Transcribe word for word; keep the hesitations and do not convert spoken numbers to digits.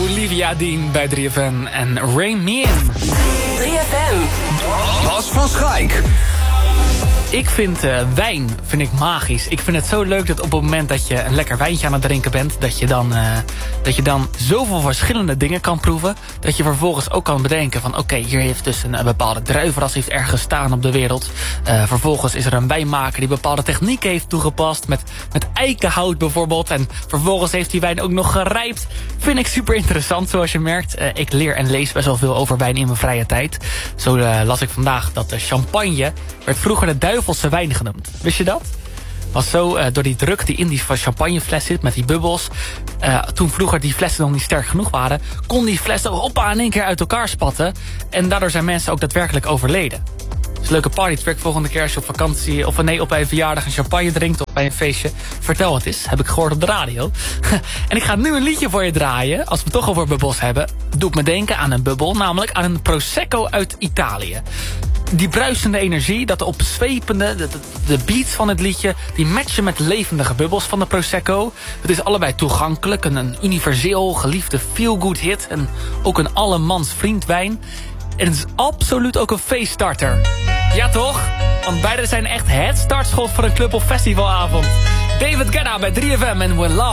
Olivia Dean bij drie F M en Rain Me In. drie F M. Bas van Schaik. Ik vind uh, wijn vind ik magisch. Ik vind het zo leuk dat op het moment dat je een lekker wijntje aan het drinken bent... dat je dan, uh, dat je dan zoveel verschillende dingen kan proeven... dat je vervolgens ook kan bedenken van... oké, okay, hier heeft dus een, een bepaalde druivenras heeft ergens gestaan op de wereld. Uh, vervolgens is er een wijnmaker die bepaalde technieken heeft toegepast... met, met eikenhout bijvoorbeeld. En vervolgens heeft die wijn ook nog gerijpt. Vind ik super interessant, zoals je merkt. Uh, ik leer en lees best wel veel over wijn in mijn vrije tijd. Zo uh, las ik vandaag dat de champagne... werd vroeger de duivelse wijn genoemd. Wist je dat? Was zo uh, door die druk die in die champagnefles zit met die bubbels. Uh, toen vroeger die flessen nog niet sterk genoeg waren... kon die flessen hoppa in één keer uit elkaar spatten. En daardoor zijn mensen ook daadwerkelijk overleden. Dus een leuke partytrick volgende keer als je op vakantie... of nee, op een verjaardag een champagne drinkt of bij een feestje. Vertel het eens, heb ik gehoord op de radio. En ik ga nu een liedje voor je draaien. Als we het toch over bubbels hebben... doe ik me denken aan een bubbel, namelijk aan een Prosecco uit Italië. Die bruisende energie, dat opzwepende, de, de beats van het liedje... die matchen met levendige bubbels van de Prosecco. Het is allebei toegankelijk, een, een universeel geliefde feel-good hit... en ook een allemans vriendwijn. En het is absoluut ook een feeststarter. Ja toch? Want beide zijn echt het startschot voor een club- of festivalavond. David Guetta bij drie F M en We Love